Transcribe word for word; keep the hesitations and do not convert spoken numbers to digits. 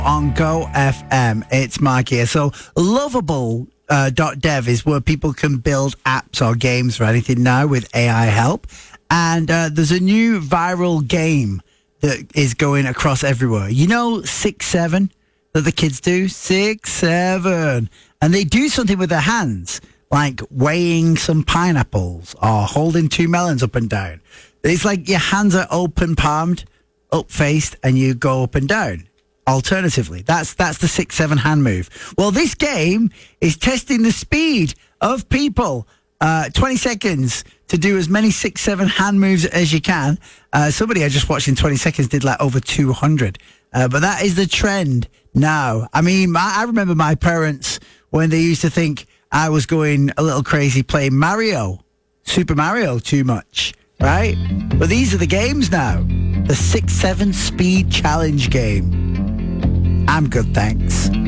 On Go F M, it's Mark here. So, Lovable uh, dot dev is where people can build apps or games or anything now with A I help. And uh, there's a new viral game that is going across everywhere. You know, six seven that the kids do? six seven. And they do something with their hands, like weighing some pineapples or holding two melons up and down. It's like your hands are open palmed, up faced, and you go up and down. Alternatively, that's that's the six seven hand move. Well, this game is testing the speed of people. Uh, twenty seconds to do as many six seven hand moves as you can. Uh, somebody I just watched in twenty seconds did like over two hundred. Uh, but that is the trend now. I mean, I, I remember my parents when they used to think I was going a little crazy playing Mario, Super Mario too much, right? But these are the games now. The six seven speed challenge game. I'm good, thanks.